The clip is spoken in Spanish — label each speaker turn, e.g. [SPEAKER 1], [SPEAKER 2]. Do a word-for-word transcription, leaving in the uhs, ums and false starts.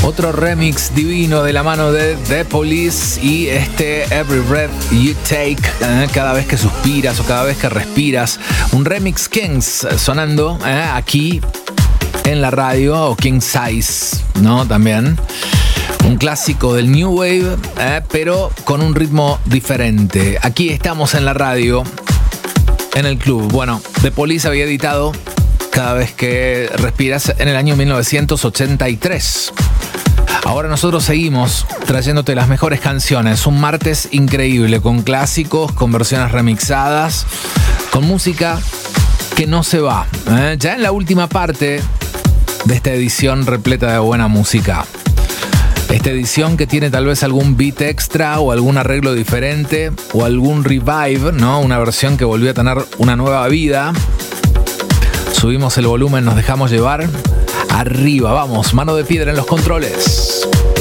[SPEAKER 1] Otro remix divino de la mano de The Police y este Every Breath You Take, eh, cada vez que suspiras o cada vez que respiras. Un remix Kings sonando eh, aquí en la radio, o King Size, ¿no? También. Un clásico del New Wave, eh, pero con un ritmo diferente. Aquí estamos en la radio, en el club. Bueno, The Police había editado Cada vez que respiras en el año mil novecientos ochenta y tres. Ahora nosotros seguimos trayéndote las mejores canciones. Un martes increíble, con clásicos, con versiones remixadas, con música que no se va. ¿eh? Ya en la última parte de esta edición repleta de buena música. Esta edición que tiene tal vez algún beat extra o algún arreglo diferente o algún revive, ¿no? Una versión que volvió a tener una nueva vida. Subimos el volumen, nos dejamos llevar. Arriba, vamos, mano de piedra en los controles.